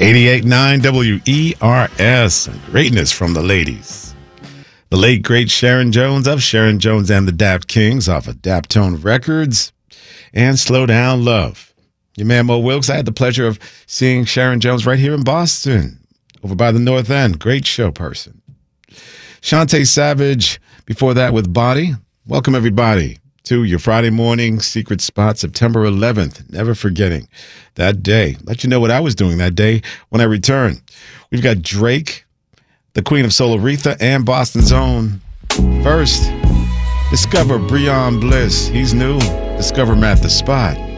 88.9 WERS. Greatness from the ladies. The late, great Sharon Jones of Sharon Jones and the Dap Kings off of Daptone Records. And Slow Down Love. Your man Mo Wilkes, I had the pleasure of seeing Sharon Jones right here in Boston, over by the North End. Great show person. Shantae Savage, before that with Body. Welcome, everybody, to your Friday morning secret spot, September 11th. Never forgetting that day. Let you know what I was doing that day when I return. We've got Drake, the Queen of Soul, Aretha, and Boston's own. First, discover Breon Bliss. He's new. Discover Matt the Spot.